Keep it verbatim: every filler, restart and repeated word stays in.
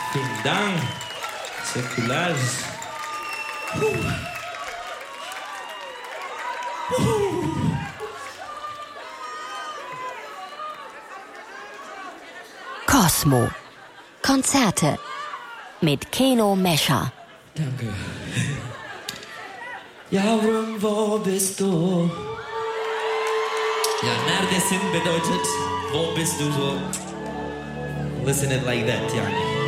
Vielen Dank. Säkulars. Cosmo. Konzerte mit Keno Mescher. Danke. Yavrum, wo bist du? Ja, Nerdesin bedeutet, wo bist du so? Listen it like that, ja.